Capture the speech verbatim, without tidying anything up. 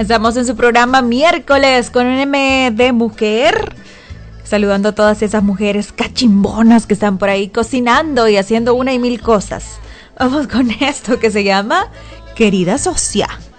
Estamos en su programa miércoles con un M de mujer, saludando a todas esas mujeres cachimbonas que están por ahí cocinando y haciendo una y mil cosas. Vamos con esto que se llama Querida Socia.